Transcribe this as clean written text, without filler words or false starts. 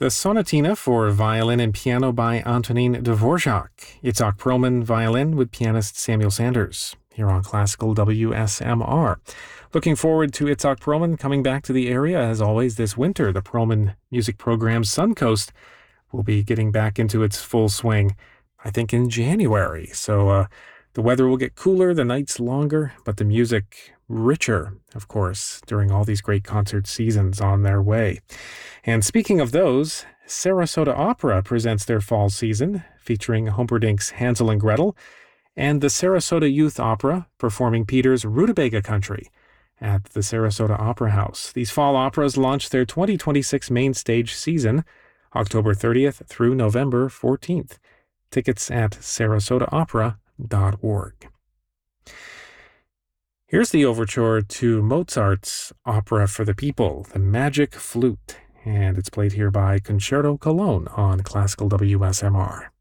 The Sonatina for violin and piano by Antonin Dvorak. Itzhak Perlman violin with pianist Samuel Sanders, here on Classical WSMR. Looking forward to Itzhak Perlman coming back to the area as always this winter. The Perlman music program Suncoast will be getting back into its full swing, I think, in January. So the weather will get cooler, the nights longer, but the music richer, of course, during all these great concert seasons on their way. And speaking of those, Sarasota Opera presents their fall season, featuring Humperdinck's Hansel and Gretel, and the Sarasota Youth Opera performing Peter's Rutabaga Country at the Sarasota Opera House. These fall operas launch their 2026 main stage season, October 30th through November 14th. Tickets at sarasotaopera.org. Here's the overture to Mozart's opera for the people, The Magic Flute, and it's played here by Concerto Cologne on Classical WSMR.